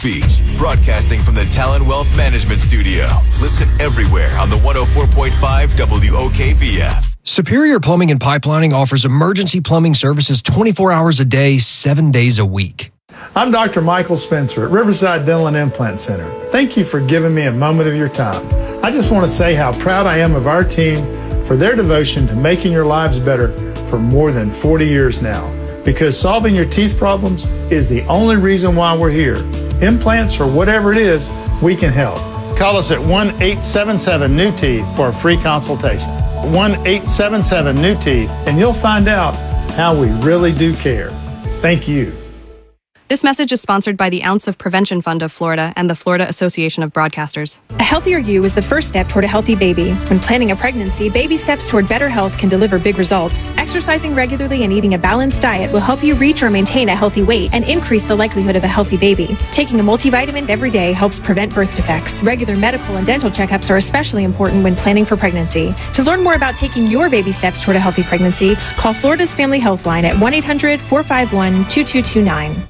Beach, broadcasting from the Talon Wealth Management Studio. Listen everywhere on the 104.5 WOKV app. Superior Plumbing and Pipelining offers emergency plumbing services 24 hours a day, 7 days a week. I'm Dr. Michael Spencer at Riverside Dental and Implant Center. Thank you for giving me a moment of your time. I just want to say how proud I am of our team for their devotion to making your lives better for more than 40 years now. Because solving your teeth problems is the only reason why we're here. Implants or whatever it is, we can help. Call us at 1-877-NEW-TEETH for a free consultation. 1-877-NEW-TEETH, and you'll find out how we really do care. Thank you. This message is sponsored by the Ounce of Prevention Fund of Florida and the Florida Association of Broadcasters. A healthier you is the first step toward a healthy baby. When planning a pregnancy, baby steps toward better health can deliver big results. Exercising regularly and eating a balanced diet will help you reach or maintain a healthy weight and increase the likelihood of a healthy baby. Taking a multivitamin every day helps prevent birth defects. Regular medical and dental checkups are especially important when planning for pregnancy. To learn more about taking your baby steps toward a healthy pregnancy, call Florida's Family Health Line at 1-800-451-2229.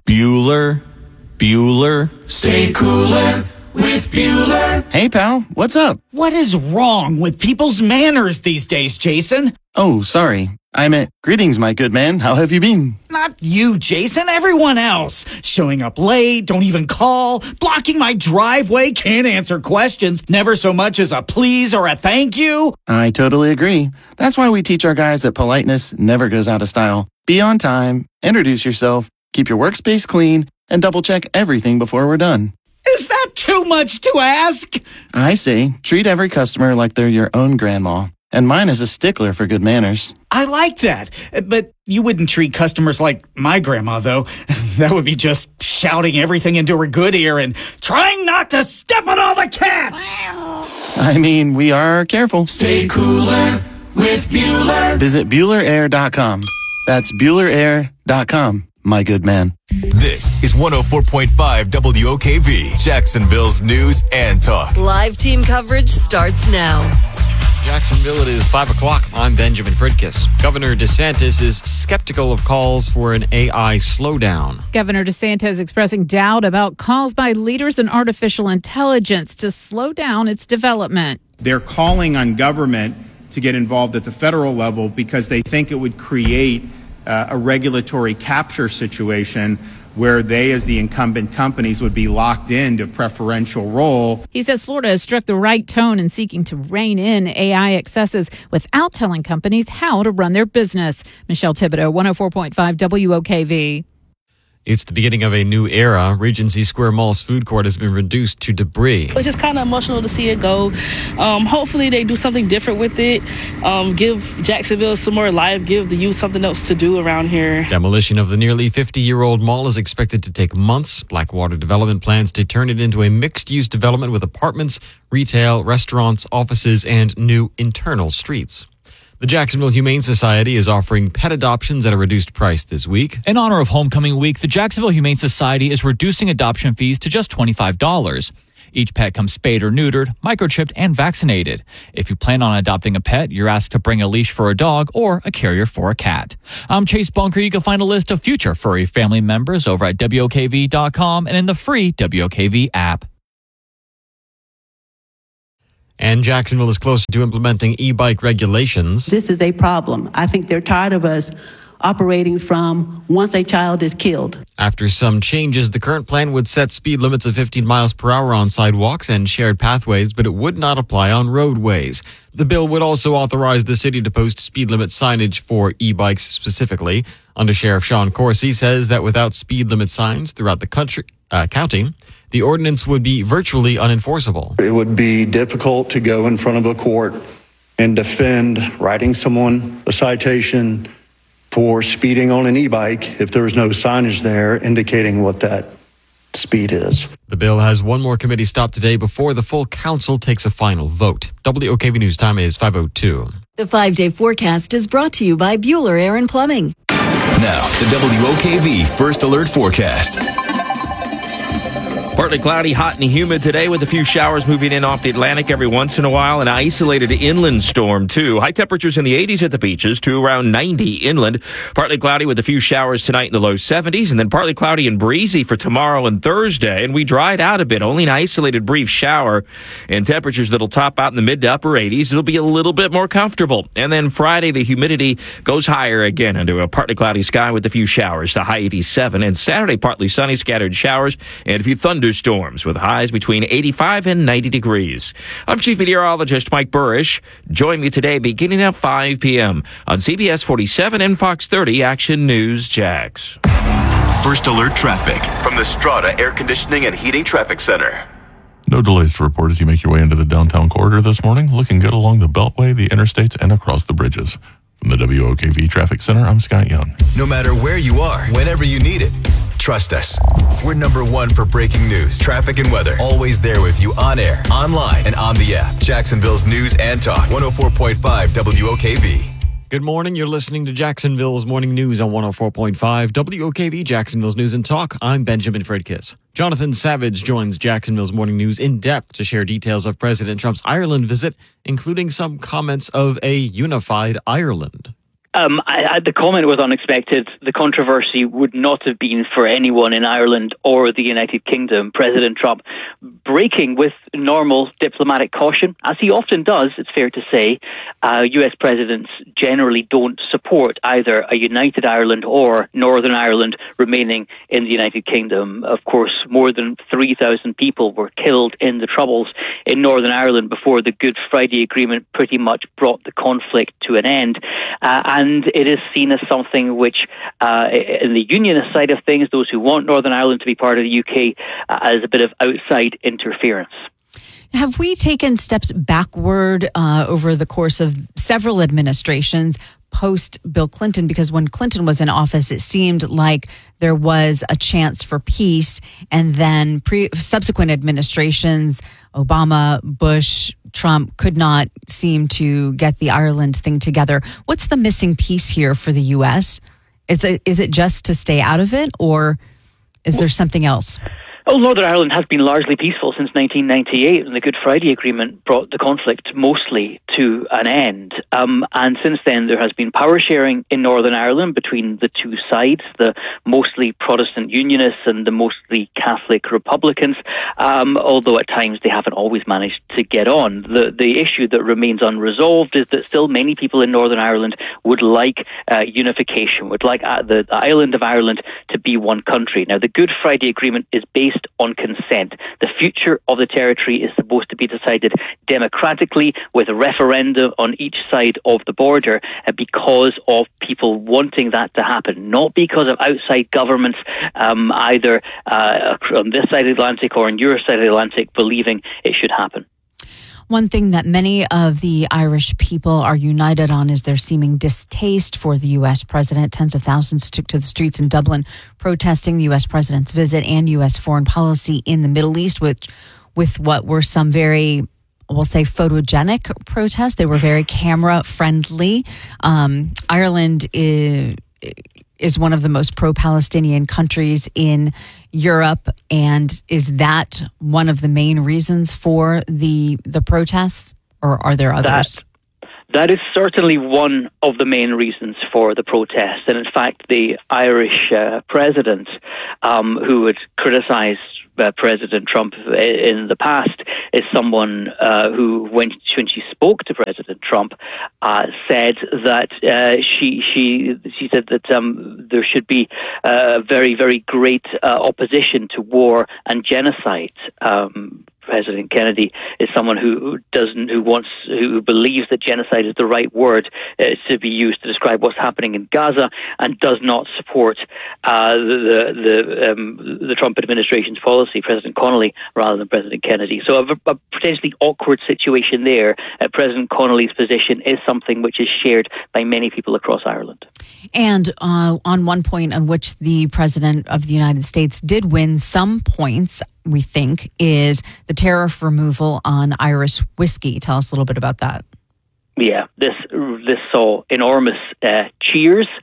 Bueller, stay cooler with Bueller. Hey, pal, what's up? What is wrong with people's manners these days, Jason? Oh, sorry. I meant, greetings, my good man. How have you been? Not you, Jason. Everyone else. Showing up late, don't even call, blocking my driveway, can't answer questions, never so much as a please or a thank you. I totally agree. That's why we teach our guys that politeness never goes out of style. Be on time, introduce yourself, keep your workspace clean, and double-check everything before we're done. Is that too much to ask? I say, treat every customer like they're your own grandma. And mine is a stickler for good manners. I like that. But you wouldn't treat customers like my grandma, though. That would be just shouting everything into her good ear and trying not to step on all the cats. I mean, we are careful. Stay cooler with Bueller. Visit BuellerAir.com. That's BuellerAir.com, my good man. This is 104.5 WOKV, Jacksonville's news and talk. Live team coverage starts now. Jacksonville, it is 5 o'clock. I'm Benjamin Fridkiss. Governor DeSantis is skeptical of calls for an AI slowdown. Governor DeSantis expressing doubt about calls by leaders in artificial intelligence to slow down its development. They're calling on government to get involved at the federal level because they think it would create a regulatory capture situation where they, as the incumbent companies, would be locked into a preferential role. He says Florida has struck the right tone in seeking to rein in AI excesses without telling companies how to run their business. Michelle Thibodeau, 104.5 WOKV. It's the beginning of a new era. Regency Square Mall's food court has been reduced to debris. It's just kind of emotional to see it go. Hopefully they do something different with it. Give Jacksonville some more life. Give the youth something else to do around here. Demolition of the nearly 50-year-old mall is expected to take months. Blackwater Development plans to turn it into a mixed-use development with apartments, retail, restaurants, offices, and new internal streets. The Jacksonville Humane Society is offering pet adoptions at a reduced price this week. In honor of Homecoming Week, the Jacksonville Humane Society is reducing adoption fees to just $25. Each pet comes spayed or neutered, microchipped, and vaccinated. If you plan on adopting a pet, you're asked to bring a leash for a dog or a carrier for a cat. I'm Chase Bunker. You can find a list of future furry family members over at WOKV.com and in the free WOKV app. And Jacksonville is closer to implementing e-bike regulations. This is a problem. I think they're tired of us operating from once a child is killed. After some changes, the current plan would set speed limits of 15 miles per hour on sidewalks and shared pathways, but it would not apply on roadways. The bill would also authorize the city to post speed limit signage for e-bikes specifically. Undersheriff Sean Corsi says that without speed limit signs throughout the county, the ordinance would be virtually unenforceable. It would be difficult to go in front of a court and defend writing someone a citation for speeding on an e-bike if there was no signage there indicating what that speed is. The bill has one more committee stop today before the full council takes a final vote. WOKV News time is 5:02. The 5-day forecast is brought to you by Bueller Air and Plumbing. Now, the WOKV First Alert Forecast. Partly cloudy, hot and humid today with a few showers moving in off the Atlantic every once in a while. An isolated inland storm, too. High temperatures in the 80s at the beaches to around 90 inland. Partly cloudy with a few showers tonight in the low 70s. And then partly cloudy and breezy for tomorrow and Thursday. And we dried out a bit. Only an isolated brief shower. And temperatures that'll top out in the mid to upper 80s. It'll be a little bit more comfortable. And then Friday, the humidity goes higher again into a partly cloudy sky with a few showers to high 87. And Saturday, partly sunny, scattered showers and a few thunderstorms with highs between 85 and 90 degrees. I'm Chief Meteorologist Mike Burrish. Join me today beginning at 5 p.m. on CBS 47 and Fox 30 Action News Jax. First alert traffic from the Strata Air Conditioning and Heating Traffic Center. No delays to report as you make your way into the downtown corridor this morning. Looking good along the Beltway, the interstates, and across the bridges. From the WOKV Traffic Center, I'm Scott Young. No matter where you are, whenever you need it, trust us. We're number one for breaking news, traffic, and weather. Always there with you on air, online, and on the app. Jacksonville's News and Talk, 104.5 WOKV. Good morning. You're listening to Jacksonville's Morning News on 104.5 WOKV, Jacksonville's News and Talk. I'm Benjamin Fredkiss. Jonathan Savage joins Jacksonville's Morning News in depth to share details of President Trump's Ireland visit, including some comments of a unified Ireland. The comment was unexpected. The controversy would not have been for anyone in Ireland or the United Kingdom. President Trump breaking with normal diplomatic caution, as he often does, it's fair to say. US presidents generally don't support either a united Ireland or Northern Ireland remaining in the United Kingdom. Of course, more than 3,000 people were killed in the Troubles in Northern Ireland before the Good Friday Agreement pretty much brought the conflict to an end. And it is seen as something which, in the unionist side of things, those who want Northern Ireland to be part of the UK, as a bit of outside interference. Have we taken steps backward over the course of several administrations post Bill Clinton? Because when Clinton was in office, it seemed like there was a chance for peace, and then subsequent administrations, Obama, Bush, Trump, could not seem to get the Ireland thing together. What's the missing piece here for the U.S.? Is it just to stay out of it, or is there something else? Well, Northern Ireland has been largely peaceful since 1998, and the Good Friday Agreement brought the conflict mostly to an end. And since then, there has been power sharing in Northern Ireland between the two sides, the mostly Protestant Unionists and the mostly Catholic Republicans, although at times they haven't always managed to get on. The issue that remains unresolved is that still many people in Northern Ireland would like unification, would like the island of Ireland to be one country. Now, the Good Friday Agreement is based on consent. The future of the territory is supposed to be decided democratically with a referendum on each side of the border because of people wanting that to happen, not because of outside governments either on this side of the Atlantic or on your side of the Atlantic believing it should happen. One thing that many of the Irish people are united on is their seeming distaste for the U.S. president. Tens of thousands took to the streets in Dublin protesting the U.S. president's visit and U.S. foreign policy in the Middle East, with what were some very, we'll say, photogenic protests. They were very camera-friendly. Ireland is one of the most pro-Palestinian countries in Europe, and is that one of the main reasons for the protests, or are there others? That is certainly one of the main reasons for the protests, and in fact, the Irish president, who had criticised President Trump in the past, is someone who, when she spoke to President Trump, said that she said that there should be very, very great opposition to war and genocide. President Kennedy is someone who believes that genocide is the right word to be used to describe what's happening in Gaza, and does not support the Trump administration's policy, President Connolly rather than President Kennedy. So a potentially awkward situation there. President Connolly's position is something which is shared by many people across Ireland. And on one point on which the President of the United States did win some points, we think, is the tariff removal on Irish whiskey. Tell us a little bit about that. Yeah, this saw enormous cheers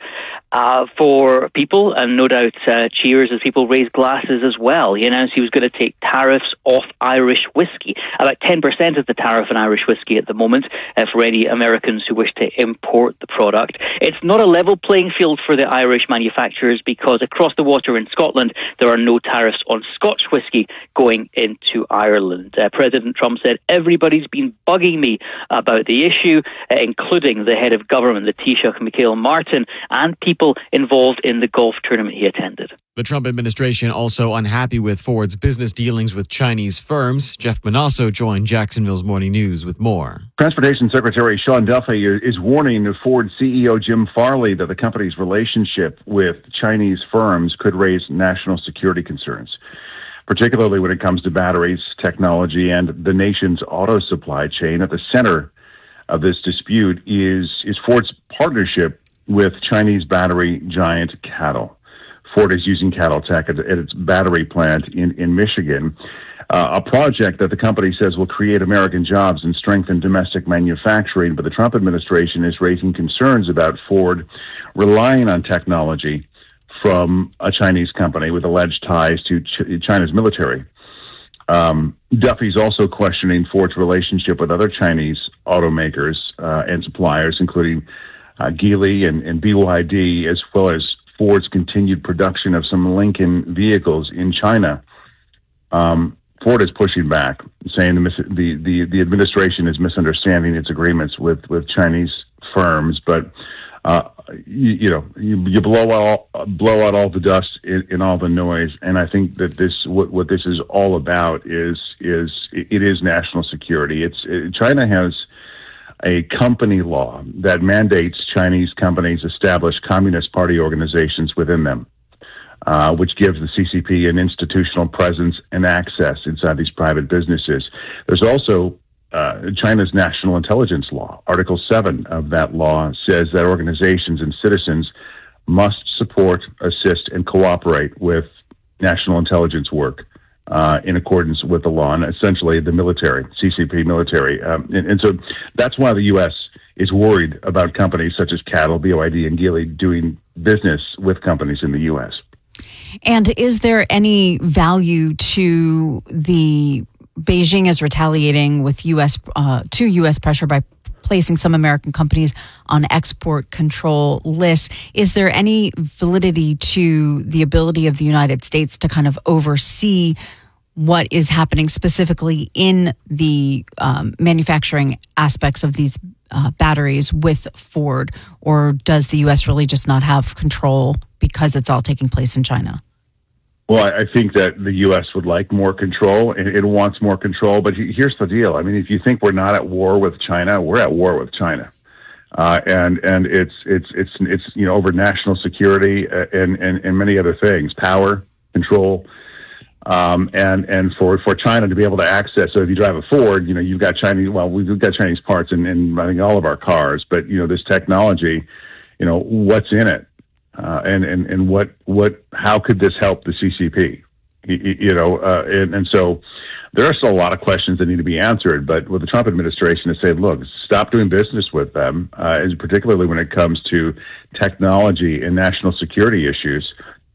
for people, and no doubt cheers as people raise glasses as well. He announced he was going to take tariffs off Irish whiskey, about 10% of the tariff on Irish whiskey at the moment, for any Americans who wish to import the product. It's not a level playing field for the Irish manufacturers, because across the water in Scotland, there are no tariffs on Scotch whiskey going into Ireland. President Trump said, everybody's been bugging me about the issue, including the head of government, the Taoiseach Michael Martin, and people involved in the golf tournament he attended. The Trump administration also unhappy with Ford's business dealings with Chinese firms. Jeff Manasso joined Jacksonville's Morning News with more. Transportation Secretary Sean Duffy is warning Ford CEO Jim Farley that the company's relationship with Chinese firms could raise national security concerns, particularly when it comes to batteries, technology, and the nation's auto supply chain. At the center of this dispute is Ford's partnership with Chinese battery giant CATL. Ford is using CATL Tech at its battery plant in Michigan, a project that the company says will create American jobs and strengthen domestic manufacturing. But the Trump administration is raising concerns about Ford relying on technology from a Chinese company with alleged ties to China's military. Duffy's also questioning Ford's relationship with other Chinese automakers and suppliers, including Geely and BYD, as well as Ford's continued production of some Lincoln vehicles in China. Ford is pushing back, saying the administration is misunderstanding its agreements with Chinese firms. But you blow out all the dust in all the noise, and I think that what this is all about is national security. China has a company law that mandates Chinese companies establish Communist Party organizations within them, which gives the CCP an institutional presence and access inside these private businesses. There's also China's national intelligence law. Article 7 of that law says that organizations and citizens must support, assist, and cooperate with national intelligence work in accordance with the law, and essentially the military, CCP military. And so that's why the U.S. is worried about companies such as CATL, BYD, and Geely doing business with companies in the U.S. And is there any value to the Beijing is retaliating with U.S. pressure by placing some American companies on export control lists? Is there any validity to the ability of the United States to kind of oversee what is happening specifically in the manufacturing aspects of these batteries with Ford? Or does the U.S. really just not have control because it's all taking place in China? Well, I think that the U.S. would like more control. It wants more control. But here's the deal. I mean, if you think we're not at war with China, we're at war with China. And it's over national security and many other things, power, control, and for China to be able to access. So if you drive a Ford, you've got Chinese. Well, we've got Chinese parts in I think all of our cars. But this technology, what's in it? And how could this help the CCP? And so there are still a lot of questions that need to be answered. But with the Trump administration is saying, look, stop doing business with them, particularly when it comes to technology and national security issues,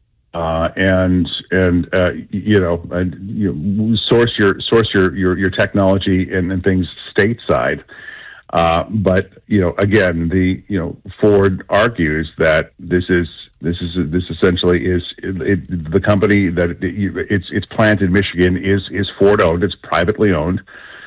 source your technology and things stateside. But again, Ford argues that this essentially is the company that its plant in Michigan is Ford owned. It's privately owned,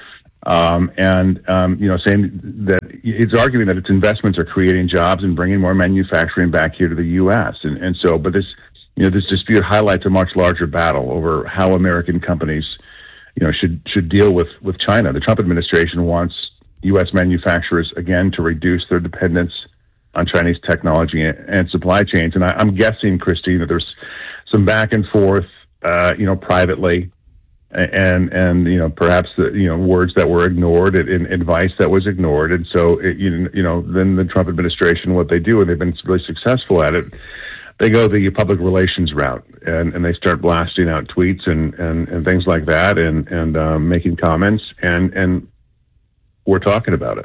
saying that it's arguing that its investments are creating jobs and bringing more manufacturing back here to the U.S. But this dispute highlights a much larger battle over how American companies, should deal with China. The Trump administration wants U.S. manufacturers, again, to reduce their dependence on Chinese technology and supply chains. And I'm guessing, Christine, that there's some back and forth, privately, and perhaps words that were ignored and advice that was ignored. And so, then the Trump administration, what they do, and they've been really successful at it, they go the public relations route and they start blasting out tweets and things like that and making comments and we're talking about it.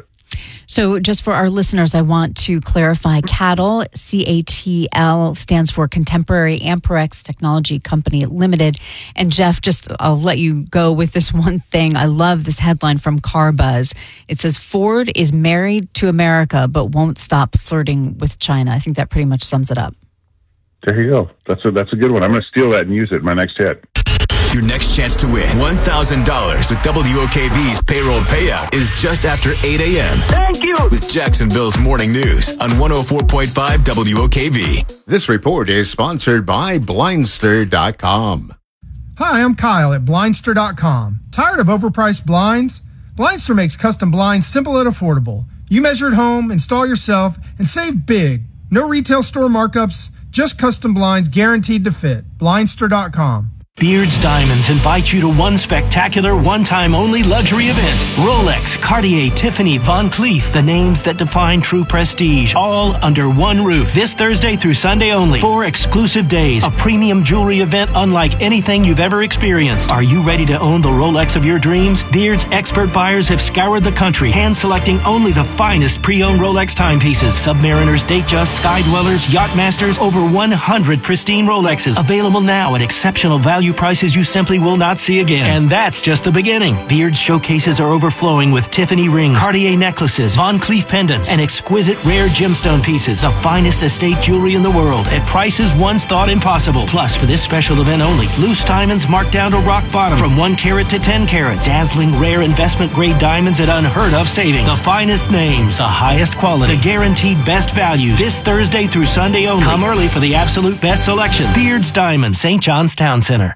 So just for our listeners, I want to clarify CATL, CATL stands for Contemporary Amperex Technology Company Limited. And Jeff, I'll let you go with this one thing. I love this headline from CarBuzz. It says, Ford is married to America, but won't stop flirting with China. I think that pretty much sums it up. There you go. That's a good one. I'm going to steal that and use it in my next hit. Your next chance to win $1,000 with WOKV's payroll payout is just after 8 a.m. Thank you. With Jacksonville's Morning News on 104.5 WOKV. This report is sponsored by Blindster.com. Hi, I'm Kyle at Blindster.com. Tired of overpriced blinds? Blindster makes custom blinds simple and affordable. You measure at home, install yourself, and save big. No retail store markups, just custom blinds guaranteed to fit. Blindster.com. Beards Diamonds invite you to one spectacular, one-time only luxury event. Rolex, Cartier, Tiffany, Van Cleef, the names that define true prestige, all under one roof. This Thursday through Sunday only. 4 exclusive days. A premium jewelry event unlike anything you've ever experienced. Are you ready to own the Rolex of your dreams? Beards expert buyers have scoured the country, hand-selecting only the finest pre-owned Rolex timepieces. Submariners, Datejust, Skydwellers, Yachtmasters, over 100 pristine Rolexes. Available now at exceptional value prices you simply will not see again. And that's just the beginning. Beard's showcases are overflowing with Tiffany rings, Cartier necklaces, Van Cleef pendants, and exquisite rare gemstone pieces. The finest estate jewelry in the world at prices once thought impossible. Plus, for this special event only, loose diamonds marked down to rock bottom from 1 carat to 10 carats. Dazzling rare investment grade diamonds at unheard of savings. The finest names, the highest quality, the guaranteed best values. This Thursday through Sunday only. Come early for the absolute best selection. Beard's Diamonds, St. John's Town Center.